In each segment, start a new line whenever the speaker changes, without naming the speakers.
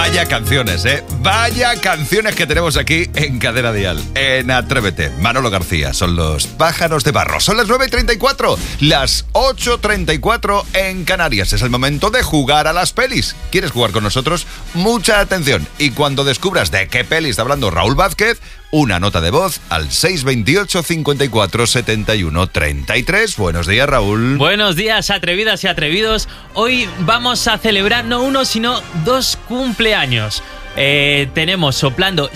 Vaya canciones, ¿eh? Vaya canciones que tenemos aquí en Cadena Dial, en Atrévete. Manolo García, son los Pájaros de Barro. Son las 9:34, las 8:34 en Canarias. Es el momento de jugar a las pelis. ¿Quieres jugar con nosotros? Mucha atención. Y cuando descubras de qué peli está hablando Raúl Vázquez, una nota de voz al 628 54 71 33. Buenos días, Raúl.
Buenos días, atrevidas y atrevidos. Hoy vamos a celebrar no uno, sino 2 cumpleaños. Tenemos soplando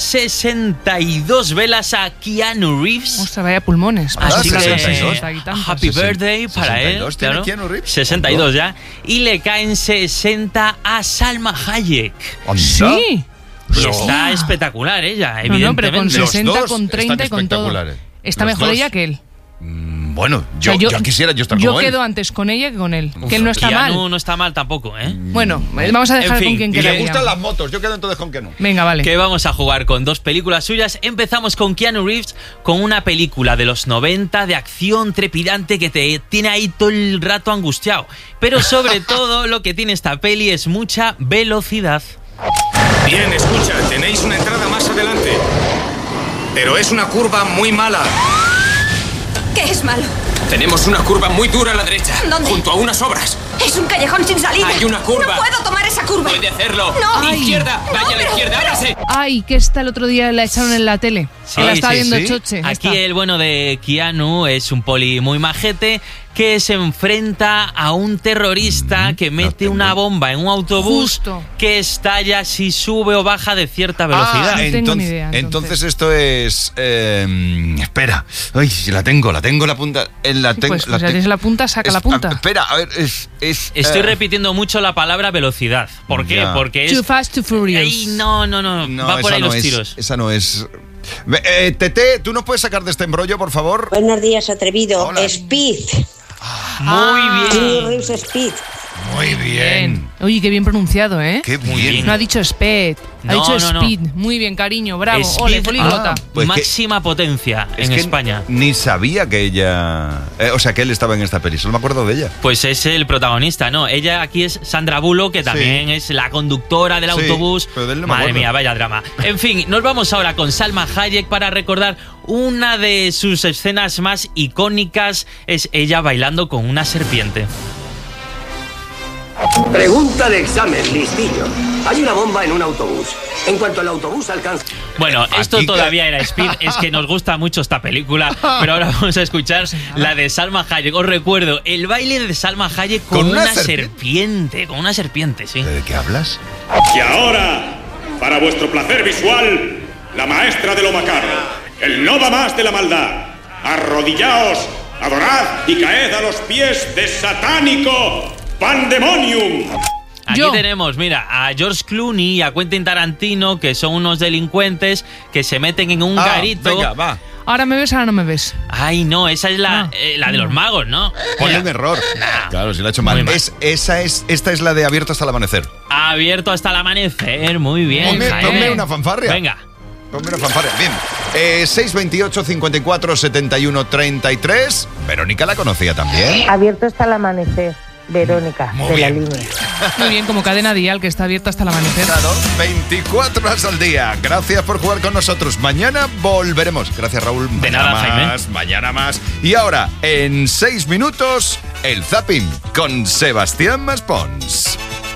62 velas a Keanu Reeves.
Ostras, vaya pulmones.
Así que
62.
Happy birthday para él.
62 tiene
Claro.
Keanu Reeves.
62 ya. Y le caen 60 a Salma Hayek.
Anda.
Sí.
Y está espectacular ella,
No,
evidentemente.
pero con
Los
60,
dos
con 30
están
y con todo.
espectaculares.
Está
Los
mejor
dos.
ella que él.
Bueno, yo quisiera estar
yo
como él.
quedo antes con ella que con él. Que él no está
Keanu
mal.
no está mal tampoco, ¿eh?
Bueno, vamos a dejar
En fin,
con quien
Y
quiera.
le gustan las motos, yo quedo entonces con que no.
Venga, vale.
Que vamos a jugar con 2 películas suyas. Empezamos con Keanu Reeves, con una película de los 90 de acción trepidante que te tiene ahí todo el rato angustiado. Pero sobre todo lo que tiene esta peli es mucha velocidad.
Bien, escucha, tenéis una entrada más adelante. Pero es una curva muy mala.
¿Qué es malo?
Tenemos una curva muy dura a la derecha.
¿Dónde?
Junto a unas obras.
Es un callejón sin salida.
Hay una curva.
No puedo tomar esa curva.
Puede hacerlo.
No.
Ay.
Izquierda, vaya a la
pero-
izquierda, ábrase.
Ay, que esta el otro día la echaron en la tele.
Sí,
la estaba
sí,
viendo
sí.
Choche.
Aquí
esta.
el bueno de Keanu es un poli muy majete que se enfrenta a un terrorista que mete
tengo-
una bomba en un autobús
Justo.
que estalla si sube o baja de cierta velocidad.
No tengo ni idea,
Entonces esto es... espera. Ay, la tengo la punta.
Pues ya tienes la punta, saca la punta.
Espera, a ver,
Estoy repitiendo mucho la palabra velocidad. ¿Por qué?
Ya.
Porque es...
Too fast, too furious.
Ay, no. Va por
esa
ahí
no
los
es,
tiros.
Esa no es... Tete, ¿tú nos puedes sacar de este embrollo, por favor?
Buenos días, atrevido.
Hola.
Speed.
Muy
Keanu
bien.
Reeves Speed.
Muy bien.
Oye, qué bien pronunciado, ¿eh?
Qué
Muy
bien.
bien.
No ha dicho speed, ha
No,
dicho
no, no.
speed. Muy bien, cariño, bravo.
Speed,
Ole, políglota.
Pues
máxima potencia
Es
en
que
España.
Ni sabía que ella... o sea, que él estaba en esta peli. Solo me acuerdo de ella.
Pues es el protagonista, ¿no? Ella aquí es Sandra Bullock, que también es la conductora del
Sí,
autobús.
pero de él no me
Madre
acuerdo.
mía, vaya drama. En fin, nos vamos ahora con Salma Hayek para recordar una de sus escenas más icónicas. Es ella bailando con una serpiente.
Pregunta de examen, listillo. Hay una bomba en un autobús. En cuanto el autobús alcanza...
Bueno, esto
Aquí
todavía era Speed, es que nos gusta mucho esta película, pero ahora vamos a escuchar la de Salma Hayek. Os recuerdo, el baile de Salma Hayek con
¿Con una
una serpiente, con una serpiente, sí.
¿De qué hablas?
Y ahora, para vuestro placer visual, la maestra de lo macabro, el no va más de la maldad. Arrodillaos, adorad y caed a los pies de satánico Pandemonium.
Aquí
Yo.
tenemos, mira, a George Clooney y a Quentin Tarantino, que son unos delincuentes que se meten en un garito.
Venga, va.
Ahora me ves, ahora no me ves.
Ay, no, esa es la,
No.
la de los magos, ¿no?
Ponle
Mira,
un error.
Nah.
Claro, si lo ha hecho
Muy
mal.
mal.
Esta es la de Abierto hasta el amanecer.
Abierto hasta el amanecer, muy bien.
Ponme,
Jaime.
ponme una fanfarria.
Venga.
Ponme una fanfarria. Bien. 628 54 71 33. Verónica la conocía también.
Abierto hasta el amanecer. Verónica,
Muy
de la
bien.
línea.
Muy bien, como cadena dial que está abierta hasta el amanecer.
Claro, 24 horas al día. Gracias por jugar con nosotros. Mañana volveremos. Gracias, Raúl.
De
Mañana
nada, Jaime.
más, mañana más. Y ahora, en 6 minutos, el Zapping con Sebastián Maspons.